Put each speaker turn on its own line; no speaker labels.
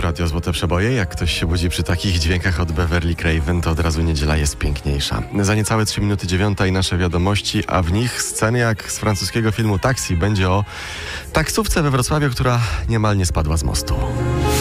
Radio Złote Przeboje. Jak ktoś się budzi przy takich dźwiękach od Beverly Craven, to od razu niedziela jest piękniejsza. Za niecałe 3 minuty 9 i nasze wiadomości, a w nich sceny jak z francuskiego filmu Taxi. Będzie o taksówce we Wrocławiu, która niemal nie spadła z mostu.